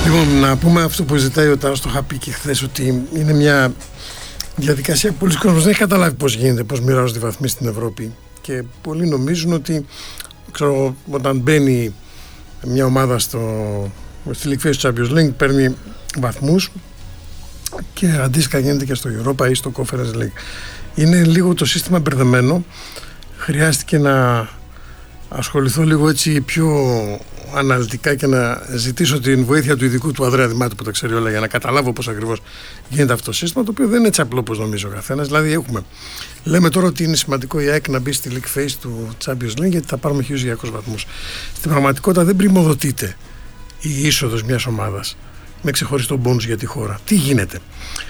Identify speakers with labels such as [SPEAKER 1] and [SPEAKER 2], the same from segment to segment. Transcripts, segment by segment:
[SPEAKER 1] Λοιπόν, να πούμε αυτό που ζητάει ο Τάρας, το είχα πει και χθες, ότι είναι μια διαδικασία που πολλοί κόσμος δεν έχει καταλάβει πώς γίνεται, πώς μοιράζονται οι βαθμοί στην Ευρώπη. Και πολλοί νομίζουν ότι, ξέρω, όταν μπαίνει μια ομάδα στη League Phase του Champions League, παίρνει βαθμούς και αντίστοιχα γίνεται και στο Europa ή στο Conference League. Είναι λίγο το σύστημα μπερδεμένο. Χρειάστηκε να ασχοληθώ λίγο έτσι πιο αναλυτικά και να ζητήσω την βοήθεια του ειδικού του Ανδρέα Δημάτου που τα ξέρει όλα, για να καταλάβω πώς ακριβώς γίνεται αυτό το σύστημα, το οποίο δεν είναι έτσι απλό όπως νομίζει ο καθένας. Δηλαδή λέμε τώρα ότι είναι σημαντικό η ΑΕΚ να μπει στη League Phase του Champions League γιατί θα πάρουμε 1.200 βαθμούς. Στην πραγματικότητα δεν πριμοδοτείται η είσοδος μιας ομάδας με ξεχωριστό μπόνους για τη χώρα. Τι γίνεται?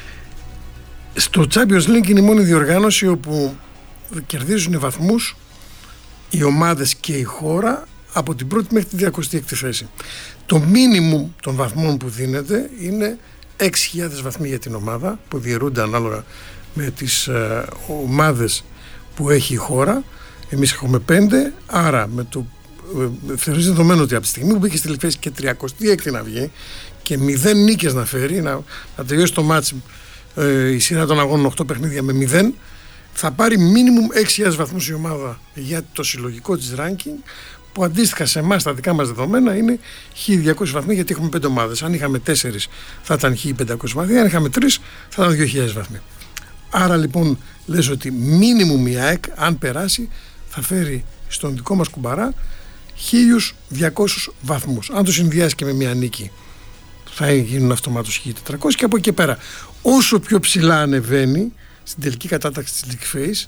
[SPEAKER 1] Στο Champions League είναι η μόνη διοργάνωση όπου κερδίζουν βαθμούς οι ομάδες και η χώρα από την πρώτη μέχρι τη 26η θέση. Το μίνιμουμ των βαθμών που δίνεται είναι 6.000 βαθμοί για την ομάδα, που διαιρούνται ανάλογα με τις ομάδες που έχει η χώρα. Εμείς έχουμε 5, άρα θεωρείς δεδομένο ότι από τη στιγμή που μπήκε στη League Phase και 36η να βγει και 0 νίκες να φέρει, να τελειώσει το μάτς, η σειρά των αγώνων 8 παιχνίδια με 0, θα πάρει μίνιμουμ 6.000 βαθμούς η ομάδα για το συλλογικό της ranking, που αντίστοιχα σε εμάς, τα δικά μας δεδομένα, είναι 1.200 βαθμοί, γιατί έχουμε 5 ομάδες. Αν είχαμε 4 θα ήταν 1.500 βαθμοί, αν είχαμε 3 θα ήταν 2.000 βαθμοί. Άρα λοιπόν λες ότι μίνιμουμ η ΑΕΚ, αν περάσει, θα φέρει στον δικό μας κουμπαρά 1.200 βαθμούς. Αν το συνδυάσει και με μια νίκη, θα γίνουν αυτομάτως 1.400, και από εκεί και πέρα, όσο πιο ψηλά ανεβαίνει στην τελική κατάταξη της League Phase,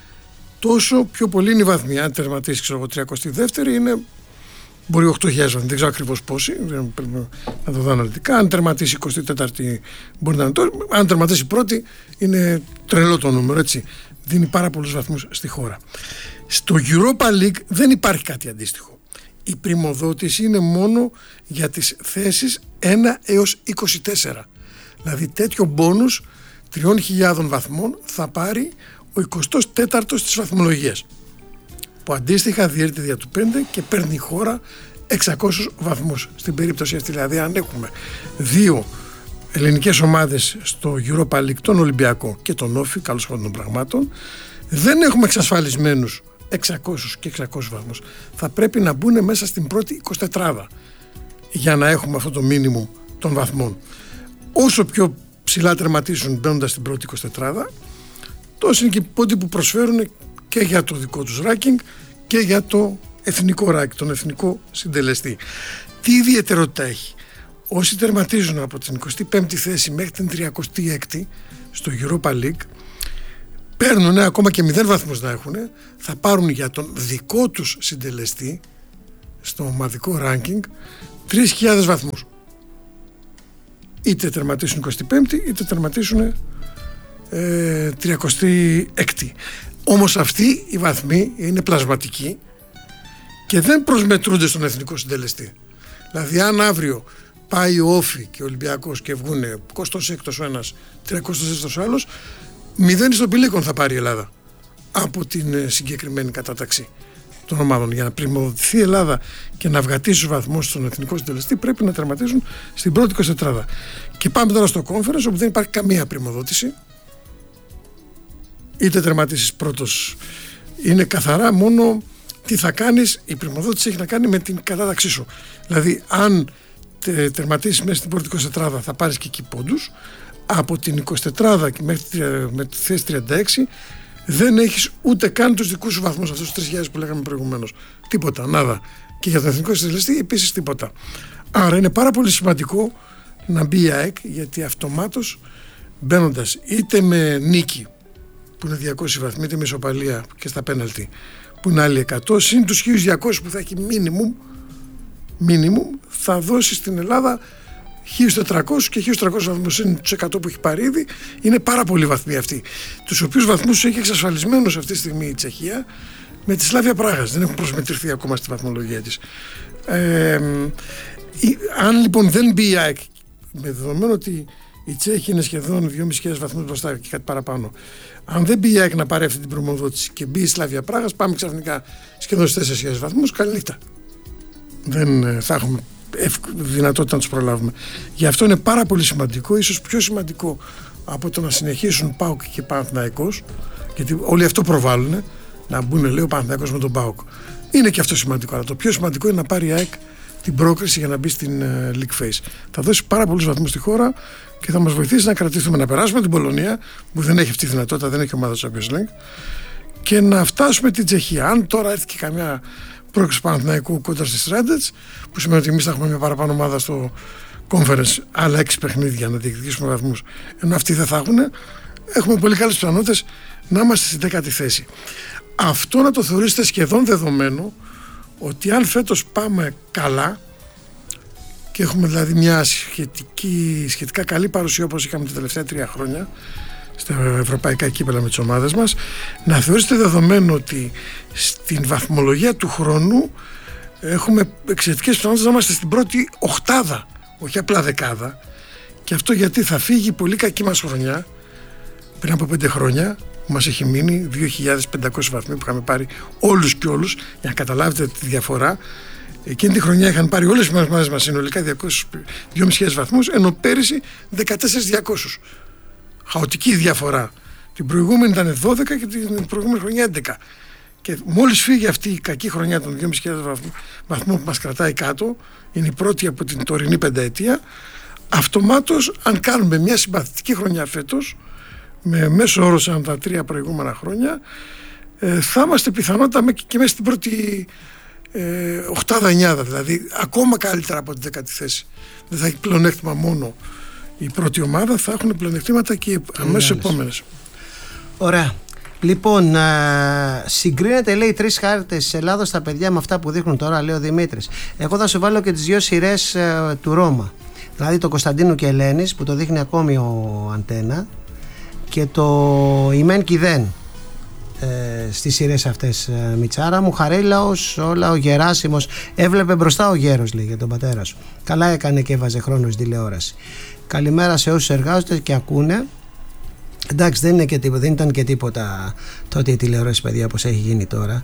[SPEAKER 1] τόσο πιο πολύ είναι η βαθμοί. Αν τερματίσει, ξέρω εγώ, 32η, είναι μπορεί 8.000 βαθμοί, δεν ξέρω ακριβώς πόσοι, πρέπει να το δω αναλυτικά. Αν τερματίσει 24η, μπορεί να είναι τόσο. Αν τερματίσει πρώτη, είναι τρελό το νούμερο, έτσι. Δίνει πάρα πολλούς βαθμούς στη χώρα. Στο Europa League δεν υπάρχει κάτι αντίστοιχο. Η πριμοδότηση είναι μόνο για τις θέσεις 1 έως 24. Δηλαδή τέτοιο μπόνους 3.000 βαθμών θα πάρει ο 24ος της βαθμολογίας, που αντίστοιχα διαιρείται δια του 5 και παίρνει η χώρα 600 βαθμούς. Στην περίπτωση αυτή, δηλαδή, αν έχουμε 2 ελληνικές ομάδες στο Europa League, τον Ολυμπιακό και τον Όφη, καλώς πάντων των πραγμάτων, δεν έχουμε εξασφαλισμένους 600 και 600 βαθμούς. Θα πρέπει να μπουν μέσα στην πρώτη 24 για να έχουμε αυτό το μίνιμουμ των βαθμών. Όσο πιο ψηλά τερματίσουν μπαίνοντας στην πρώτη 24, τόσο είναι και οι πόντοι που προσφέρουν και για το δικό τους ranking και για το εθνικό ranking, τον εθνικό συντελεστή. Τι ιδιαιτερότητα έχει? Όσοι τερματίζουν από την 25η θέση μέχρι την 36η στο Europa League, παίρνουν, ακόμα και 0 βαθμούς να έχουν, θα πάρουν για τον δικό τους συντελεστή στο ομαδικό ranking 3.000 βαθμούς. Είτε τερματίσουν 25η, είτε τερματίσουν 36η. Όμως αυτοί οι βαθμοί είναι πλασματικοί και δεν προσμετρούνται στον εθνικό συντελεστή. Δηλαδή, αν αύριο πάει ο Όφη και ο Ολυμπιακός και βγουν 26ος ο ένας, 36ος ο άλλος, 0 στον πηλίκον θα πάρει η Ελλάδα από την συγκεκριμένη κατάταξη των ομάδων. Για να πριμοδοτηθεί η Ελλάδα και να βγατήσει τους βαθμούς στον εθνικό συντελεστή, πρέπει να τερματίζουν στην πρώτη 24. Και πάμε τώρα στο Conference, όπου δεν υπάρχει καμία πριμοδότηση. Είτε τερματίσεις πρώτος, είναι καθαρά μόνο τι θα κάνεις. Η πριμοδότηση έχει να κάνει με την κατάταξή σου. Δηλαδή, αν τερματίσεις μέσα στην πρώτη 24, θα πάρεις και εκεί πόντους. Από την 24 και μέχρι με τη θέση 36 δεν έχεις ούτε καν τους δικούς σου βαθμούς, αυτούς τους 3.000 που λέγαμε προηγουμένως. Τίποτα, νάδα. Και για τον εθνικό συντελεστή επίσης τίποτα. Άρα είναι πάρα πολύ σημαντικό να μπει η ΑΕΚ, γιατί αυτομάτως μπαίνοντας είτε με νίκη, που είναι 200 βαθμοί, είτε με ισοπαλία και στα πέναλτι, που είναι άλλοι 100, συν τους 1.200 που θα έχει μίνιμουμ, θα δώσει στην Ελλάδα 1.400 και 1.300 βαθμούς. Είναι τους 100 που έχει πάρει ήδη. Είναι πάρα πολλοί βαθμοί αυτοί, τους οποίους βαθμούς έχει εξασφαλισμένους αυτή τη στιγμή η Τσεχία με τη Σλάβια Πράγας. Δεν έχουν προσμετρηθεί ακόμα στη βαθμολογία της. Αν λοιπόν δεν μπει η ΑΕΚ, με δεδομένο ότι η Τσέχη είναι σχεδόν 2.500 βαθμούς μπροστά και κάτι παραπάνω, αν δεν μπει η ΑΕΚ να πάρει αυτή την προμοδότηση και μπει η Σλάβια Πράγας, πάμε ξαφνικά σχεδόν στις 4.000 βαθμούς. Καλή νύχτα. Δεν θα έχουμε δυνατότητα να τους προλάβουμε. Γι' αυτό είναι πάρα πολύ σημαντικό, ίσως πιο σημαντικό από το να συνεχίσουν ΠΑΟΚ και Παναθηναϊκός, γιατί όλοι αυτό προβάλλουν, να μπουν, λέει, ο Παναθηναϊκός με τον ΠΑΟΚ. Είναι και αυτό σημαντικό, αλλά το πιο σημαντικό είναι να πάρει η ΑΕΚ την πρόκριση για να μπει στην League Phase. Θα δώσει πάρα πολλούς βαθμούς στη χώρα και θα μας βοηθήσει να κρατήσουμε, να περάσουμε την Πολωνία, που δεν έχει αυτή τη δυνατότητα, δεν έχει ομάδα Champions League, και να φτάσουμε την Τσεχία. Αν τώρα έρθει και καμιά πρόκριση Παναθηναϊκού κόντρα στις Ράντετς, που σημαίνει ότι εμείς θα έχουμε μια παραπάνω ομάδα στο Conference, άλλα 6 παιχνίδια να διεκδικήσουμε βαθμούς, ενώ αυτοί δεν θα έχουν, έχουμε πολύ καλές πιθανότητες να είμαστε στην 10η θέση. Αυτό να το θεωρήσετε σχεδόν δεδομένο, ότι αν φέτος πάμε καλά και έχουμε δηλαδή μια σχετικά καλή παρουσία όπως είχαμε τα τελευταία 3 χρόνια στα ευρωπαϊκά κύπελα με τις ομάδες μας, να θεωρήσετε δεδομένο ότι στην βαθμολογία του χρόνου έχουμε εξαιρετικές πιθανότητες να είμαστε στην πρώτη οκτάδα, όχι απλά δεκάδα. Και αυτό γιατί θα φύγει η πολύ κακή μας χρονιά πριν από 5 χρόνια που μας έχει μείνει 2.500 βαθμοί που είχαμε πάρει όλους και όλους, για να καταλάβετε τη διαφορά. Εκείνη τη χρονιά είχαν πάρει όλες τις ομάδες μας συνολικά 2.500 βαθμούς, ενώ πέρυσι 14.200. Χαοτική διαφορά. Την προηγούμενη ήταν 12 και την προηγούμενη χρονιά 11. Και μόλις φύγει αυτή η κακή χρονιά των 2.500 βαθμών που μας κρατάει κάτω, είναι η πρώτη από την τωρινή πενταετία, αυτομάτως αν κάνουμε μια συμπαθητική χρονιά φέτος, με μέσο όρο 43 προηγούμενα χρόνια, θα είμαστε πιθανότατα και μέσα στην πρώτη οκτάδα-εννιάδα, δηλαδή ακόμα καλύτερα από την 10η θέση. Δεν θα έχει πλεονέκτημα μόνο η πρώτη ομάδα, θα έχουν πλεονεκτήματα και οι αμέσως επόμενες.
[SPEAKER 2] Ωραία. Λοιπόν, συγκρίνεται, λέει, 3 χάρτες της Ελλάδος στα παιδιά με αυτά που δείχνουν τώρα, λέει ο Δημήτρης. Εγώ θα σου βάλω και τις 2 σειρές του Ρώμα. Δηλαδή το Κωνσταντίνου και Ελένης που το δείχνει ακόμη ο Αντένα, και το Ημέν Κιδέν στις σειρές αυτές, Μιτσάρα μου. Χαρίλαος, όλα, ο Γεράσιμος. Έβλεπε μπροστά ο γέρος, λέει, για τον πατέρα σου. Καλά έκανε και έβαζε χρόνο στην τηλεόραση. Καλημέρα σε όσους εργάζονται και ακούνε. Εντάξει, δεν ήταν και τίποτα τότε η τηλεόραση, παιδιά, όπως έχει γίνει τώρα.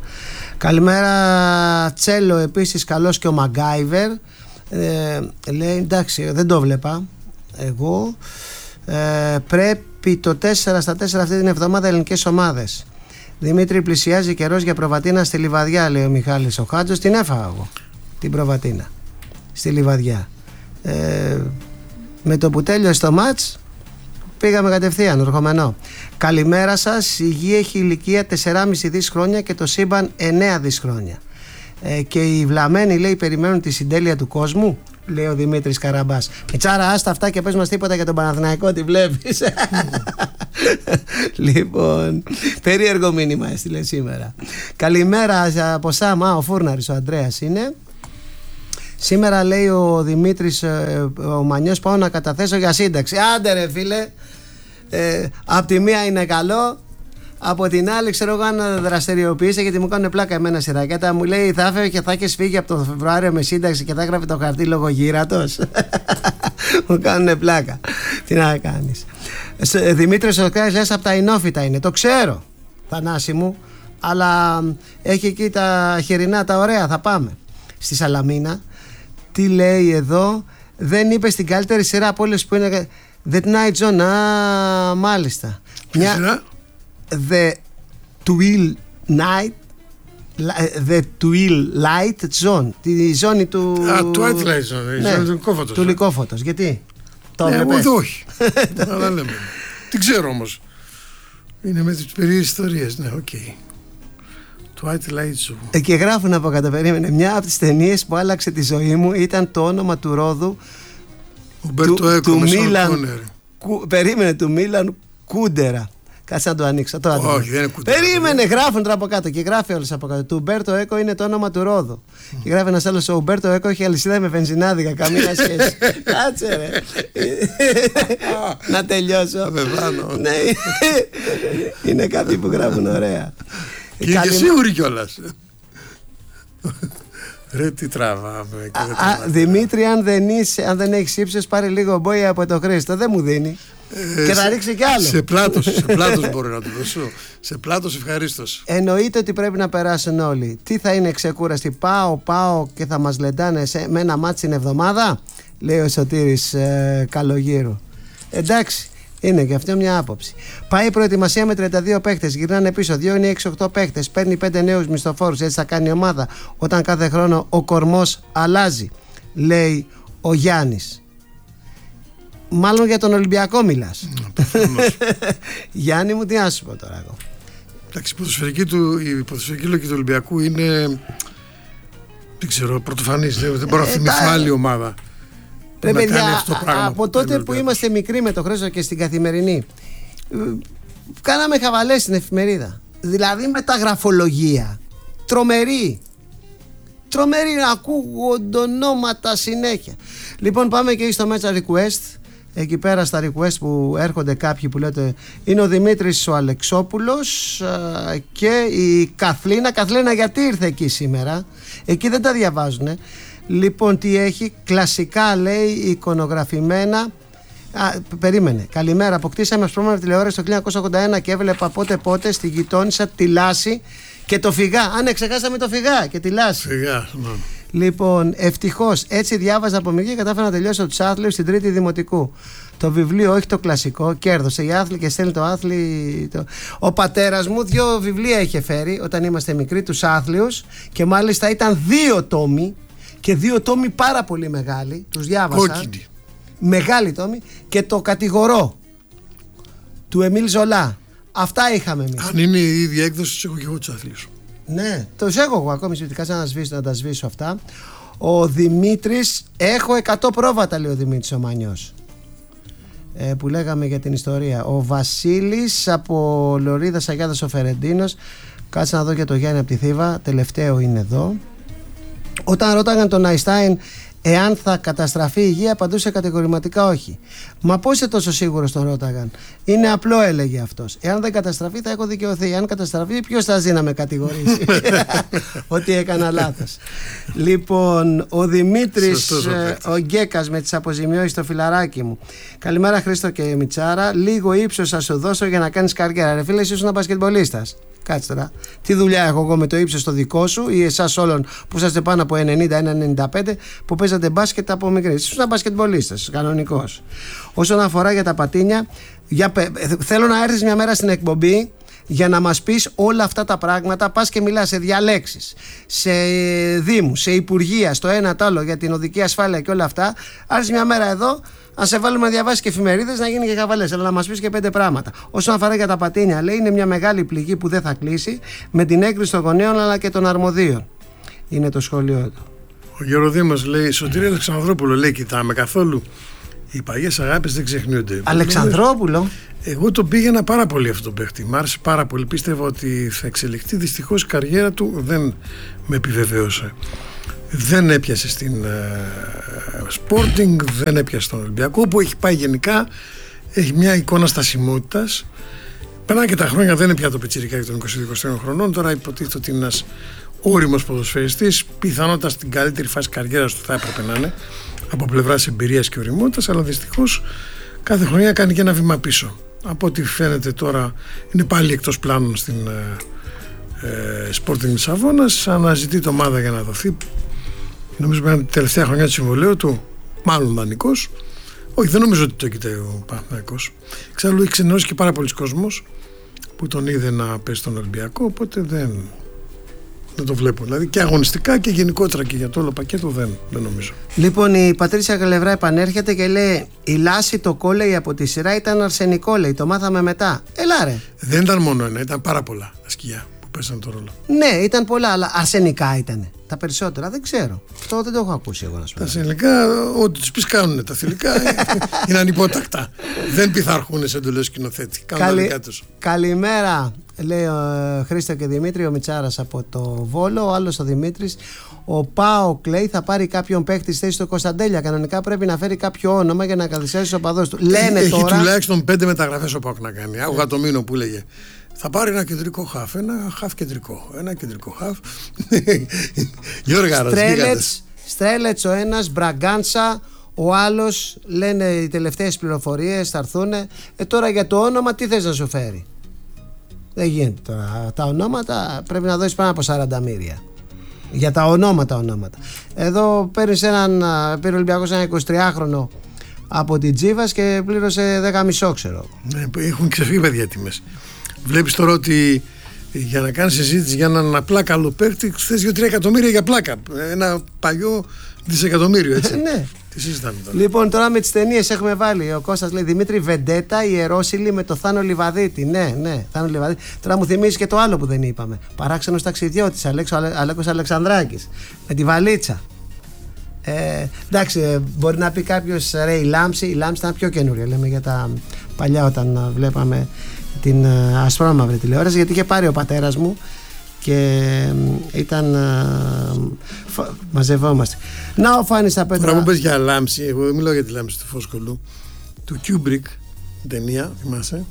[SPEAKER 2] Καλημέρα Τσέλο, επίσης καλός και ο Μαγκάιβερ. Λέει, εντάξει, δεν το βλέπα εγώ. Πρέπει το 4-4 αυτή την εβδομάδα ελληνικές ομάδες. Δημήτρη, πλησιάζει καιρός για προβατίνα στη Λιβαδιά, λέει ο Μιχάλης ο Χάτζος. Την έφαγα εγώ την προβατίνα στη Λιβαδιά. Με το που τέλειωσε το μάτς πήγαμε κατευθείαν ορχομενό. Καλημέρα σας. Η γη έχει ηλικία 4,5 δις χρόνια και το σύμπαν 9 δις χρόνια. Και οι βλαμμένοι, λέει, περιμένουν τη συντέλεια του κόσμου, λέει ο Δημήτρης Καραμπάς. Μιτσάρα, άστα αυτά και πες μας τίποτα για τον Παναθηναϊκό, τι βλέπεις? Λοιπόν, περίεργο μήνυμα έστειλε σήμερα. Καλημέρα από Σάμα, ο Φούρναρης ο Ανδρέας είναι. Σήμερα, λέει ο Δημήτρης ο Μανιός, πάω να καταθέσω για σύνταξη. Άντε ρε φίλε, απ' τη μία είναι καλό, από την άλλη ξέρω εγώ αν δραστηριοποιήσει, γιατί μου κάνουν πλάκα εμένα στη ρακέτα. Μου λέει θα έφευγε και θα έχεις φύγει από το Φεβρουάριο με σύνταξη και θα έγραφε το χαρτί λογογύρατος. Μου κάνουν πλάκα. Τι να κάνεις. Δημήτρης ο Κράτης, λες από τα Ινόφυτα είναι. Το ξέρω, Θανάση μου, αλλά έχει εκεί τα χοιρινά τα ωραία. Θα πάμε στη Σαλαμίνα. Τι λέει εδώ? Δεν είπε στην καλύτερη σειρά από όλες που είναι The Night Zone. Α, μάλιστα. The Twill Night, The Twill Light Zone. Τη ζώνη του
[SPEAKER 1] Twilight Zone, η ζώνη του Λυκόφωτος.
[SPEAKER 2] Του Λυκόφωτος. Γιατί?
[SPEAKER 1] Το βλέπεις? Όχι. Αλλά λέμε. Την ξέρω όμως. Είναι με τις περίεργες ιστορίες. Ναι, οκ.
[SPEAKER 2] Και γράφουν από κάτω, περίμενε. Μια από τις ταινίες που άλλαξε τη ζωή μου ήταν το όνομα του ρόδου του Μίλαν. Περίμενε, του Μίλαν Κούντερα. Κάτσε να το ανοίξω.
[SPEAKER 1] Όχι, δεν είναι Κούντερα.
[SPEAKER 2] Περίμενε, γράφουν τώρα από κάτω και γράφει όλες από κάτω. Του Ουμπέρτο Έκο είναι το όνομα του ρόδου. Και γράφει ένας άλλος, ο Ουμπέρτο Έκο έχει αλυσίδα με βενζινάδικα. Καμία σχέση. Κάτσε ρε. Να τελειώσω. Ναι, είναι κάποιοι που γράφουν ωραία.
[SPEAKER 1] Και σίγουροι κιόλας. Ρε τι τραβάμε.
[SPEAKER 2] Δημήτρη, αν δεν έχεις ύψος, πάρε λίγο μπόια από το Χρήστο. Δεν μου δίνει. Και θα ρίξει κι άλλο.
[SPEAKER 1] Σε πλάτος μπορώ να του δώσω. Σε πλάτος ευχαρίστως.
[SPEAKER 2] Εννοείται ότι πρέπει να περάσουν όλοι. Τι θα είναι ξεκούραστοι? Πάω και θα μας λεντάνε με ένα μάτσι την εβδομάδα, λέει ο Σωτήρης Καλογύρου. Εντάξει, είναι και αυτό μια άποψη. Πάει η προετοιμασία με 32 παίχτες, γυρνάνε πίσω. 2 είναι 6-8 παίχτες. Παίρνει 5 νέους μισθοφόρους. Έτσι θα κάνει η ομάδα όταν κάθε χρόνο ο κορμός αλλάζει, λέει ο Γιάννης. Μάλλον για τον Ολυμπιακό μιλάς. Γιάννη μου, τι να σου πω τώρα εγώ.
[SPEAKER 1] Εντάξει, η ποδοσφαιρική λογική του Ολυμπιακού είναι, δεν ξέρω, πρωτοφανής. Δεν μπορώ να θυμηθώ άλλη ομάδα.
[SPEAKER 2] Ρε παιδιά, από τότε που είμαστε μικροί με το Χρήστο και στην Καθημερινή, κάναμε χαβαλές στην εφημερίδα. Δηλαδή μεταγραφολογία τρομερή να ακούγονται ονόματα συνέχεια. Λοιπόν, πάμε και στο Match Request. Εκεί πέρα στα request που έρχονται κάποιοι που λέτε, είναι ο Δημήτρης ο Αλεξόπουλος και η Καθλίνα γιατί ήρθε εκεί σήμερα? Εκεί δεν τα διαβάζουνε. Λοιπόν, τι έχει? Κλασικά, λέει, εικονογραφημένα. Περίμενε. Καλημέρα. Αποκτήσαμε ασπρόμαυρη τηλεόραση το 1981 και έβλεπα πότε στη γειτόνισσα τη Λάση και το Φυγά. Ναι, ξεχάσαμε το Φυγά και τη Λάση.
[SPEAKER 1] Φυγά, ναι.
[SPEAKER 2] Λοιπόν, ευτυχώς έτσι διάβαζα από μικρή και κατάφερα να τελειώσω τους άθλιους στην τρίτη δημοτικού. Το βιβλίο, όχι το κλασικό, κέρδωσε η άθλη και στέλνει το άθλη. Ο πατέρας μου 2 βιβλία είχε φέρει όταν είμαστε μικροί, τους άθλιους, και μάλιστα ήταν 2 τόμοι και 2 τόμοι πάρα πολύ μεγάλοι. Τους διάβασα.
[SPEAKER 1] Κόκκινη.
[SPEAKER 2] Μεγάλη τόμη, και το Κατηγορώ του Εμίλ Ζολά. Αυτά είχαμε εμείς.
[SPEAKER 1] Αν είναι η ίδια έκδοση, τους έχω και εγώ τους άθλιους.
[SPEAKER 2] Ναι, το έχω εγώ ακόμη σχετικά, να τα σβήσω αυτά. Ο Δημήτρης, έχω 100 πρόβατα, λέει ο Δημήτρης ο Μανιός, που λέγαμε για την ιστορία. Ο Βασίλης από Λωρίδας Αγιάδας ο Φερεντίνος. Κάτσε να δω για το Γιάννη από τη Θήβα, τελευταίο είναι εδώ. Όταν ρώταγαν τον Αϊνστάιν εάν θα καταστραφεί η γη, απαντούσε κατηγορηματικά όχι. Μα πώς είσαι τόσο σίγουρος, τον ρώταγαν? Είναι απλό, έλεγε αυτός. Εάν δεν καταστραφεί, θα έχω δικαιωθεί. Αν καταστραφεί, ποιος θα ζει να με κατηγορήσει? Ότι έκανα λάθος. Λοιπόν, ο Δημήτρης, ο Γκέκας με τις αποζημιώσεις στο φιλαράκι μου. Καλημέρα, Χρήστο και Μιτσάρα. Λίγο ύψος θα σου δώσω για να κάνεις καριέρα. Ρε φίλε, εσύ ήσουν μπασκετμπολίστας. Κάτσε τώρα. Τι δουλειά έχω εγώ με το ύψος το δικό σου ή εσάς όλων που είσαστε πάνω από 90-95 που παίζατε μπάσκετ από μικρή? Ήσουν μπασκετμπολίστας, κανονικός. Όσον αφορά για τα πατίνια, θέλω να έρθεις μια μέρα στην εκπομπή για να μας πεις όλα αυτά τα πράγματα. Πας και μιλάς σε διαλέξεις, σε δήμους, σε υπουργεία, στο ένα το άλλο για την οδική ασφάλεια και όλα αυτά. Άρεσε μια μέρα εδώ, να σε βάλουμε να διαβάσεις και εφημερίδες, να γίνει και χαβαλές, αλλά να μας πεις και 5 πράγματα. Όσον αφορά για τα πατίνια, λέει, είναι μια μεγάλη πληγή που δεν θα κλείσει, με την έγκριση των γονέων αλλά και των αρμοδίων. Είναι το σχόλιο του.
[SPEAKER 1] Ο Γεροδήμος λέει, Σωτήρη Αλεξανδρόπουλο, λέει, κοιτάμε καθόλου? Οι παλιές αγάπες δεν ξεχνιούνται.
[SPEAKER 2] Αλεξανδρόπουλο.
[SPEAKER 1] Εγώ τον πήγαινα πάρα πολύ αυτό τον παίχτη. Μ' άρεσε πάρα πολύ. Πίστευα ότι θα εξελιχθεί. Δυστυχώς η καριέρα του δεν με επιβεβαίωσε. Δεν έπιασε στην Sporting, δεν έπιασε στον Ολυμπιακό, όπου έχει πάει γενικά. Έχει μια εικόνα στασιμότητας. Περνάνε και τα χρόνια, δεν είναι πια το πιτσιρικάκι των 22-23 χρονών. Τώρα υποτίθεται ότι είναι ένας όριμος ποδοσφαιριστής. Πιθανότατα στην καλύτερη φάση καριέρας του θα έπρεπε να είναι, από πλευράς εμπειρίας και οριμότητας, αλλά δυστυχώς κάθε χρονιά κάνει και ένα βήμα πίσω. Από ό,τι φαίνεται τώρα είναι πάλι εκτός πλάνων στην Sporting Λισαβόνας. Αναζητεί το ομάδα για να δοθεί. Νομίζω ότι είναι την τελευταία χρονιά του συμβολαίου του, μάλλον δανεικός. Όχι, δεν νομίζω ότι το κοιτάει ο Παναθηναϊκός. Εξάλλου έχει ξενερώσει και πάρα πολλοί κόσμος που τον είδε να παίζει στον Ολυμπιακό, οπότε δεν το βλέπω. Δηλαδή και αγωνιστικά και γενικότερα και για το όλο πακέτο δεν νομίζω.
[SPEAKER 2] Λοιπόν, η Πατρίσια Γαλευρά επανέρχεται και λέει: η Λάση το κόλλεϊ από τη σειρά ήταν αρσενικό, λέει. Το μάθαμε μετά. Ελά, ρε.
[SPEAKER 1] Δεν ήταν μόνο ένα, ήταν πάρα πολλά τα σκιά που παίζαν το ρόλο.
[SPEAKER 2] Ναι, ήταν πολλά, αλλά αρσενικά ήταν. Τα περισσότερα δεν ξέρω. Αυτό δεν το έχω ακούσει εγώ να σου πω.
[SPEAKER 1] Τα αρσενικά, ό,τι τους πεις κάνουν. Τα θηλυκά είναι ανυπότακτα. Δεν πειθαρχούν σε εντολές σκηνοθέτη. Κάνουν τα δικά τους.
[SPEAKER 2] Καλημέρα, λέει ο Χρήστο και Δημήτρη, ο Μιτσάρας από το Βόλο, ο άλλος ο Δημήτρης. Ο ΠΑΟΚ, λέει, θα πάρει κάποιον παίχτη στη θέση του Κωνσταντέλια. Κανονικά πρέπει να φέρει κάποιο όνομα για να καθυστερήσει τους οπαδούς του. Λένε
[SPEAKER 1] έχει
[SPEAKER 2] τώρα.
[SPEAKER 1] Έχει τουλάχιστον 5 μεταγραφές ο ΠΑΟΚ να κάνει. Ο Γατομίνο που λέγε. Θα πάρει ένα κεντρικό χαφ, ένα χαφ κεντρικό. Ένα κεντρικό χαφ. Γιώργα,
[SPEAKER 2] Στρέλετς ο ένας, Μπραγκάντσα, Ο άλλος λένε οι τελευταίες πληροφορίες θα έρθουν. Τώρα για το όνομα τι θες να σου φέρει? Δεν γίνεται τώρα. Τα ονόματα πρέπει να δώσεις πάνω από 40 μοίρια. Για τα ονόματα. Εδώ πήρε ο Ολυμπιακός ένα 23χρονο από την Τζίβας και πλήρωσε 10,5 ξέρω.
[SPEAKER 1] Ναι, έχουν ξεφύγει παιδιά τιμές. Βλέπεις τώρα ότι για να κάνεις συζήτηση για έναν απλά καλό παίκτη θες 2-3 εκατομμύρια για πλάκα. Ένα παλιό δισεκατομμύριο, έτσι.
[SPEAKER 2] Ναι.
[SPEAKER 1] Τι συζητάμε τώρα?
[SPEAKER 2] Λοιπόν, τώρα με τις ταινίες έχουμε βάλει. Ο Κώστας λέει Δημήτρη Βεντέτα, Ιερόσυλη με το Θάνο Λιβαδίτη. Ναι, Θάνο Λιβαδίτη. Τώρα μου θυμίζει και το άλλο που δεν είπαμε. Παράξενος ταξιδιώτης, Αλέκος Αλεξανδράκης. Με τη βαλίτσα. Εντάξει, μπορεί να πει κάποιος ρε η Λάμψη. Η Λάμψη ήταν πιο καινούρια. Λέμε για τα παλιά όταν βλέπαμε την ασπρόμαυρη τηλεόραση. Γιατί είχε πάρει ο πατέρας μου και ήταν μαζευόμαστε. Να ο Φάνης τα πέτρα.
[SPEAKER 1] Τώρα μου πες για Λάμψη. Εγώ δεν μιλάω για τη Λάμψη του Φόσκολου, του Κιούμπρικ, ταινία, θυμάσαι.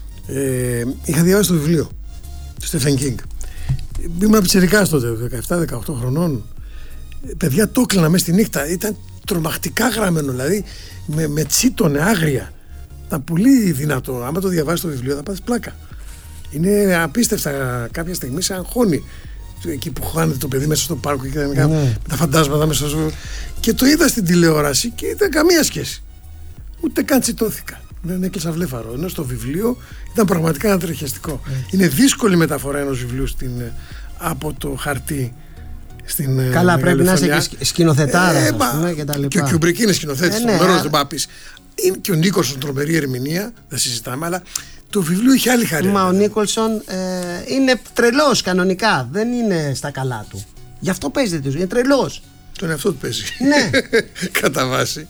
[SPEAKER 1] Είχα διαβάσει το βιβλίο του Στέφεν Κίνγκ. Ήμουν πιτσιρικάς τότε, 17-18 χρονών. Παιδιά, το έκλανα μέσα στη νύχτα. Ήταν τρομακτικά γραμμένο, δηλαδή με τσίτωνε άγρια. Ήταν πολύ δυνατό. Άμα το διαβάσεις το βιβλίο θα πάθεις πλάκα. Είναι απίστευτα. Κάποια στιγμή σε αγχώνει. Εκεί που χάνεται το παιδί μέσα στο πάρκο και με τα φαντάσματα μέσα στο. Και το είδα στην τηλεόραση και δεν καμία σχέση. Ούτε καν τσιτώθηκα. Δεν έκλεισα βλέφαρο. Ενώ στο βιβλίο ήταν πραγματικά ανατριχιαστικό. Είναι δύσκολη μεταφορά ενός βιβλίου από το χαρτί.
[SPEAKER 2] Καλά, πρέπει να είσαι και σκηνοθετάρα και τα λοιπά.
[SPEAKER 1] Και ο Κιούμπρικ είναι σκηνοθέτης. Δεν πάει. Είναι και ο Νίκολσον τρομερή ερμηνεία, δεν συζητάμε, αλλά το βιβλίο είχε άλλη χαρά.
[SPEAKER 2] Μα ο Νίκολσον είναι τρελός κανονικά, δεν είναι στα καλά του. Γι' αυτό παίζει τέτοιος, είναι τρελός.
[SPEAKER 1] Τον εαυτό του παίζει.
[SPEAKER 2] Ναι.
[SPEAKER 1] Κατά βάση.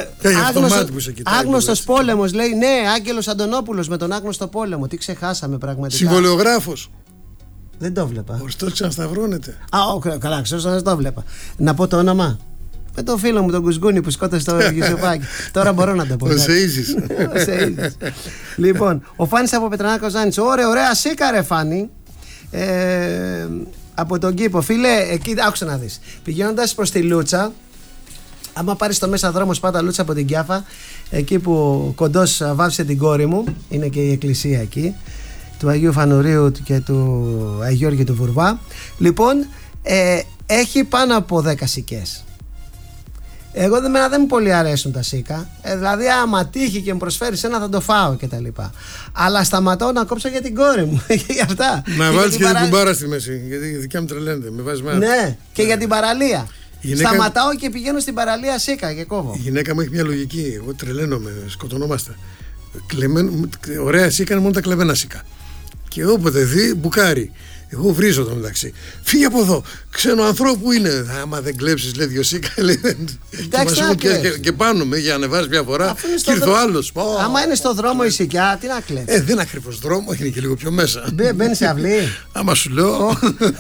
[SPEAKER 2] Άγνωστος πόλεμος λέει. Ναι, Άγγελος Αντωνόπουλος με τον άγνωστο πόλεμο. Τι ξεχάσαμε πραγματικά.
[SPEAKER 1] Συμβολιογράφος.
[SPEAKER 2] Δεν το βλέπα.
[SPEAKER 1] Ο Χριστός ξανασταυρώνεται.
[SPEAKER 2] Καλά, ξέρω να το βλέπα. Να πω το όνομα. Με τον φίλο μου τον Κουσκούνη που σκότωσε το Γιουσουπάκι. Τώρα μπορώ να το πω.
[SPEAKER 1] Ο Σεΐζης.
[SPEAKER 2] Λοιπόν, ο Φάνης από Πετρανάκο Ζάνης. Ωραία σίκα ρε Φάνη. Από τον κήπο. Φίλε, εκεί άκουσα να δεις. Πηγαίνοντας προς τη Λούτσα, άμα πάρεις το μέσα δρόμο Σπάτα Λούτσα από την Κιάφα, εκεί που ο Κοντός βάφησε την κόρη μου, είναι και η εκκλησία εκεί, του Αγίου Φανουρίου και του Αγίου Γιώργη του Βουρβά. Λοιπόν, έχει πάνω από 10 σικές. Εγώ δεν μου πολύ αρέσουν τα σίκα. Δηλαδή, άμα τύχει και μου προσφέρει ένα, θα το φάω κτλ. Αλλά σταματάω να κόψω για την κόρη μου. Για αυτά.
[SPEAKER 1] Να βάλεις και την κουμπάρα στη μέση. Γιατί η δικιά μου τρελαίνεται. Με βάζει μάνα.
[SPEAKER 2] Ναι, και για την παραλία. Σταματάω και πηγαίνω στην παραλία σίκα και κόβω.
[SPEAKER 1] Η γυναίκα μου έχει μια λογική. Εγώ τρελαίνομαι, σκοτωνόμαστε. Ωραία σίκα είναι μόνο τα κλεμμένα σίκα. Και όποτε δει, μπουκάρει. Εγώ βρίζω το μεταξύ. Φύγε από εδώ. Ξένο ανθρώπου είναι. Άμα δεν κλέψεις, λέει δυο σίκα. Και πάνω με για να ανεβάσει μια φορά. Και ήρθε ο άλλος.
[SPEAKER 2] Άμα είναι στο δρόμο η σικιά, τι να κλέψει.
[SPEAKER 1] Δεν είναι ακριβώς δρόμο, είναι και λίγο πιο μέσα.
[SPEAKER 2] Μπαίνει σε αυλή.
[SPEAKER 1] Άμα σου λέω.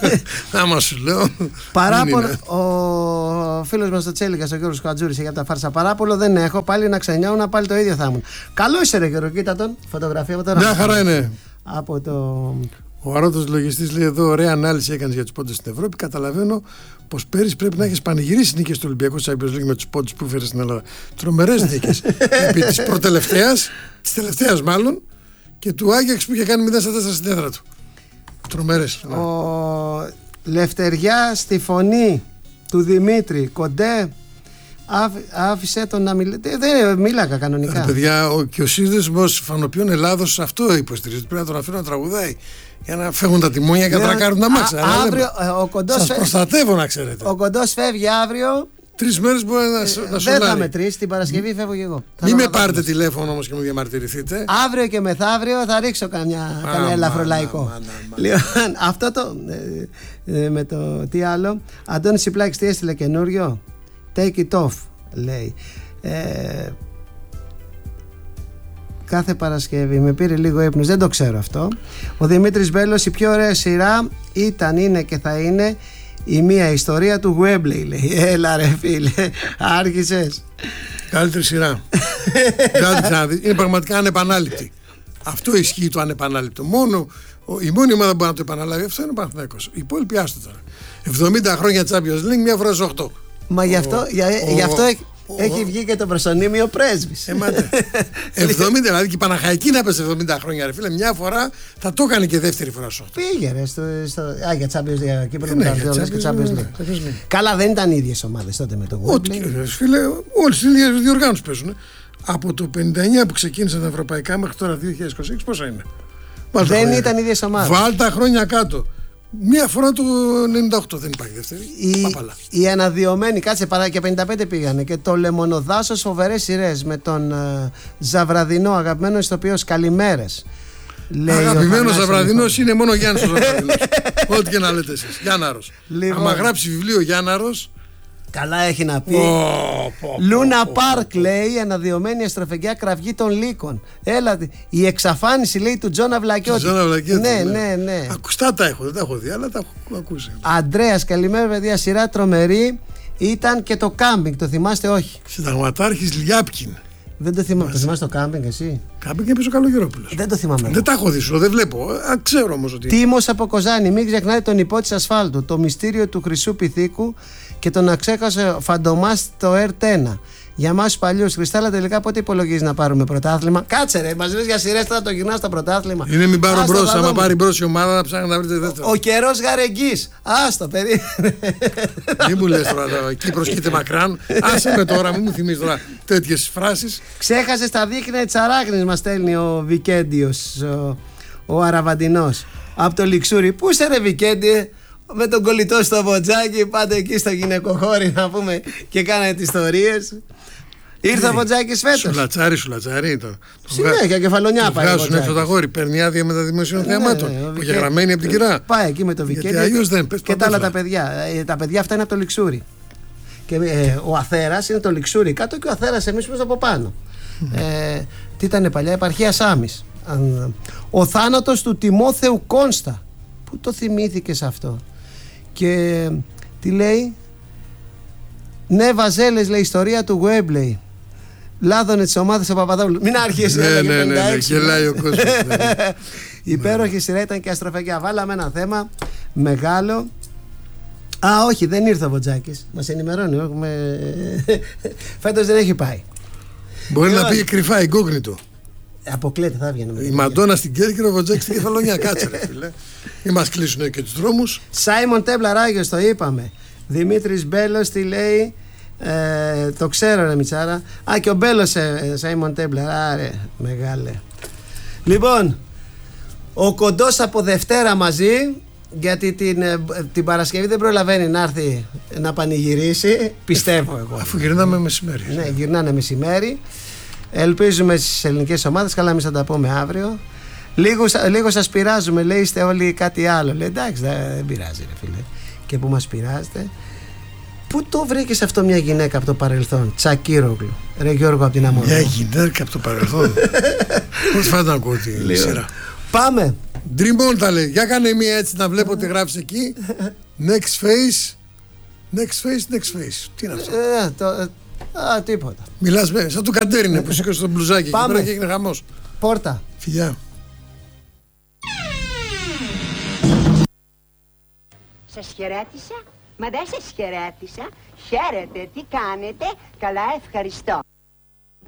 [SPEAKER 2] Παράπονο. Ο φίλος μας ο Τσέλικας, ο Γιώργος Κατζούρης, για τα φάρσα. Παράπολο δεν έχω. Πάλι να ξενιάω, πάλι το ίδιο θα ήμουν. Καλό είσαι, ρε Γιώργο, κοίτα τον. Φωτογραφία από τώρα.
[SPEAKER 1] Μια χαρά είναι.
[SPEAKER 2] Από το.
[SPEAKER 1] Ο αρώτος λογιστής λέει εδώ: ωραία ανάλυση έκανες για τους πόντους στην Ευρώπη. Καταλαβαίνω πως πέρυσι πρέπει να έχεις πανηγυρίσει νίκες του Ολυμπιακού Champions League με τους πόντους που φέρες στην Ελλάδα. Τρομερές νίκες. Επί της προτελευταίας, της τελευταίας μάλλον, και του Άγιαξ που είχε κάνει 0-4 στην έδρα του. Τρομερές.
[SPEAKER 2] Ο Λευτεριά στη φωνή του Δημήτρη Κοντέ. Άφησε τον να μιλάει. Δεν μίλαγα κανονικά.
[SPEAKER 1] Παιδιά, και ο σύνδεσμος Φανοποιών Ελλάδος αυτό υποστηρίζει. Πρέπει να τον αφήνω να τραγουδάει για να φεύγουν τα τιμόνια και να τρακάρουν τα μάξα. Σας προστατεύω, να ξέρετε.
[SPEAKER 2] Ο Κοντός φεύγει αύριο.
[SPEAKER 1] 3 μέρες μπορεί να σολάρει.
[SPEAKER 2] Δεν θα μετρήσει, την Παρασκευή φεύγω και εγώ.
[SPEAKER 1] Μην με πάρετε τηλέφωνο όμως και μου διαμαρτυρηθείτε.
[SPEAKER 2] Αύριο και μεθαύριο θα ρίξω κανένα ελαφρολαϊκό. Λοιπόν, αυτό το. Με το τι άλλο. Αντώνης Ιπλάκης τι έστειλε καινούριο. Take it off, λέει. Κάθε Παρασκευή με πήρε λίγο ύπνος. Δεν το ξέρω αυτό. Ο Δημήτρης Μπέλος, η πιο ωραία σειρά ήταν, είναι και θα είναι η μία ιστορία του Γουέμπλεϊ, λέει. Έλα ρε φίλε, άρχισες.
[SPEAKER 1] Καλύτερη σειρά. Είναι πραγματικά ανεπανάληπτη. Αυτό ισχύει, το ανεπανάληπτο. Η μόνη ομάδα που μπορεί να το επαναλάβει αυτό είναι ο Παναθηναϊκός. Οι υπόλοιποι άστο τώρα. 70 χρόνια Champions League, μια φορά στις 8.
[SPEAKER 2] Μα γι' αυτό Έχει βγει και το προσωνύμιο πρέσβης.
[SPEAKER 1] 70, δηλαδή και η Παναχαϊκή να πέσει 70 χρόνια, ρε φίλε. Μια φορά θα το έκανε και δεύτερη φορά σου.
[SPEAKER 2] Πήγε, ρε. Για Champions League. Εκεί πρέπει να και Champions League. Καλά, δεν ήταν οι ίδιες ομάδες τότε με το Wembley.
[SPEAKER 1] Φίλε, όλες τις ίδιες διοργάνωσες παίζουν. Από το 59 που ξεκίνησαν τα ευρωπαϊκά μέχρι τώρα 2026, πόσα είναι.
[SPEAKER 2] Δεν ήταν οι ίδιες ομάδες.
[SPEAKER 1] Βάλτα χρόνια κάτω. Μία φορά το 98 δεν υπάρχει δεύτερη.
[SPEAKER 2] Οι αναδειωμένοι, κάτσε παρά και 55 πήγανε. Και το Λεμονοδάσος, φοβερές σειρές με τον Ζαβραδινό, αγαπημένο ηθοποιός. Καλημέρες.
[SPEAKER 1] Αγαπημένος Ζαβραδινός είναι μόνο ο Γιάννης ο Ζαβραδινός. Ό,τι και να λέτε εσείς. Γιάνναρος. Άμα γράψει βιβλίο Γιάνναρος.
[SPEAKER 2] Καλά έχει να πει. Λούνα Πάρκ, λέει, αναδειωμένη αστροφεγγιά κραυγή των λύκων. Έλα, η εξαφάνιση, λέει, του Τζον Αυλακιώτη. Ναι.
[SPEAKER 1] Ακουστά τα έχω, δεν τα έχω δει, αλλά τα έχω ακούσει.
[SPEAKER 2] Αντρέας, καλημέρα, παιδιά. Σειρά τρομερή. Ήταν και το κάμπινγκ, το θυμάστε, όχι?
[SPEAKER 1] Συνταγματάρχης Λιάπκιν.
[SPEAKER 2] Δεν το θυμάμαι. Το θυμάσαι το κάμπινγκ, εσύ?
[SPEAKER 1] Κάμπινγκ έπαιζε ο Καλογερόπουλος.
[SPEAKER 2] Δεν το θυμάμαι.
[SPEAKER 1] Δεν τα έχω δει, δεν βλέπω. Ξέρω όμως ότι.
[SPEAKER 2] Τίμος από Κοζάνη, μην ξεχνάτε τον υπότης ασφάλτου, το μυστήριο του χρυσού πυθίκου και τον αξέχασε φαντομά στο ΕΡΤ1. Για εμάς τους παλιούς, Χριστάλλα, τελικά πότε υπολογίζει να πάρουμε πρωτάθλημα? Κάτσε, ρε, μας λες για σειρές, τώρα το γυρνάς στο πρωτάθλημα.
[SPEAKER 1] Είναι μην πάρω μπρος, άμα πάρει μπρος η ομάδα να ψάχνει να βρείτε δεύτερο.
[SPEAKER 2] Ο καιρός γαρεγγής. Άστο, περίμενε.
[SPEAKER 1] Μην μου λες τώρα, Κύπρος κοίται μακράν. Άσε με τώρα, μην μου θυμίζεις τώρα τέτοιες φράσεις.
[SPEAKER 2] Ξέχασε τα δίχνα της αράχνης, μας στέλνει ο Βικέντιος, ο Αραβαντινός. Από το Λιξούρι. Πού είσαι, ρε Βικέντιε? Με τον κολλητό στο Βοτζάκι, πάτε εκεί στο γυναικοχώρι να πούμε και κάνετε ιστορίες. Ήρθε ο Βοτζάκης φέτος.
[SPEAKER 1] Σουλατσάρι.
[SPEAKER 2] Συνέχεια, κεφαλονιά πάει.
[SPEAKER 1] Βγάζουν έξω τα γόρι, παίρνει άδεια με τα δημοσίων θεαμάτων. Που είχε γραμμένη από την κυρά.
[SPEAKER 2] Πάει εκεί με το Βικέντιο και τα άλλα τα παιδιά. Τα παιδιά αυτά είναι από το Λιξούρι. Και ο Αθέρας είναι το Λιξούρι κάτω και ο Αθέρας εμείς είμαστε από πάνω. Τι ήταν παλιά, επαρχία Σάμης. Ο θάνατος του Τιμόθεου Κόνστα. Πού το θυμήθηκες αυτό? Και τι λέει? Ναι, Βαζέλες, λέει, ιστορία του Wembley. Λάδωνε τις ομάδες ο Παπαδόπουλος. Μην άρχισε.
[SPEAKER 1] Ναι, γελάει ο κόσμος.
[SPEAKER 2] Υπέροχη σειρά ήταν και αστροφαγιά. Βάλαμε ένα θέμα μεγάλο. Όχι, δεν ήρθε ο Βοτζάκης. Μας ενημερώνει. Φέτος δεν έχει πάει.
[SPEAKER 1] Μπορεί να πει κρυφά, εγκόγνητο.
[SPEAKER 2] Αποκλείεται, θα βγαίνει.
[SPEAKER 1] Η Μαντόνα στην Κέρκυρα, ο Βοτζάκης στην Κεφαλονιά. Κάτσε, ρε φίλε. Μην μας κλείσουν και τους δρόμους.
[SPEAKER 2] Σάιμον Τέμπλα Ράγιος, το είπαμε. Δημήτρης Μπέλος, τι λέει? Το ξέρω, ρε Μιτσάρα. Και ο Μπέλος, Σάιμον Τέμπλα. Άρε, μεγάλε. Λοιπόν, ο Κοντός από Δευτέρα μαζί, γιατί την Παρασκευή δεν προλαβαίνει να έρθει να πανηγυρίσει. Πιστεύω εγώ.
[SPEAKER 1] Αφού γυρνάμε μεσημέρι.
[SPEAKER 2] Ναι, γυρνάνε μεσημέρι. Ελπίζουμε στις ελληνικές ομάδες. Καλά, εμείς θα τα πούμε αύριο. Λίγο σας πειράζουμε, λέει, είστε όλοι κάτι άλλο. Λέει, εντάξει, δεν πειράζει, ρε φίλε. Και που μας πειράζετε? Πού το βρήκες αυτό μια γυναίκα από το παρελθόν? Τσακίρογλου. Ρε Γιώργο από την Αμόνα.
[SPEAKER 1] Μια γυναίκα από το παρελθόν. Πώς φάτε να ακούω τη σειρά.
[SPEAKER 2] Πάμε.
[SPEAKER 1] Dream on τα λέει. Για κάνε μία έτσι να βλέπω τι γράφεις εκεί. Next face. Τι είναι αυτό?
[SPEAKER 2] Τίποτα.
[SPEAKER 1] Μιλάς σαν του Καντέρινε που σήκωσε το μπλουζάκι.
[SPEAKER 2] Πάμε.
[SPEAKER 1] Και έγινε χαμός.
[SPEAKER 2] Πόρτα.
[SPEAKER 1] Φιλιά.
[SPEAKER 3] Σας χαιρέτησα? Μα δεν σας χαιρέτησα. Χαίρετε, τι κάνετε? Καλά, ευχαριστώ.